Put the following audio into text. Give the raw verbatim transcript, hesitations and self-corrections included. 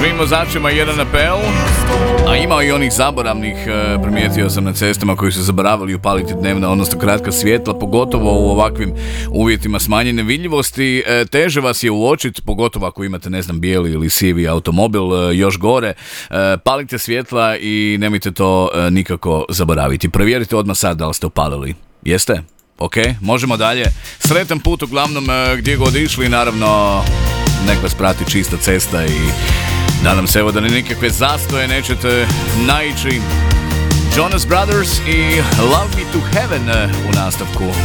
Svim vozačima jedan apel, a ima i onih zaboravnih, primijetio sam na cestama, koji su zaboravili upaliti dnevna, odnosno kratka svjetla, pogotovo u ovakvim uvjetima smanjene vidljivosti. Teže vas je uočiti, pogotovo ako imate, ne znam, bijeli ili sivi automobil, još gore. Palite svjetla i nemojte to nikako zaboraviti. Provjerite odmah sad da li ste upalili. Jeste? Ok, možemo dalje. Sretan put uglavnom gdje god išli, naravno nek vas prati čista cesta i nadam se evo da ni nikakve zastoje nećete naići. Jonas Brothers i Love Me to Heaven u nastavku.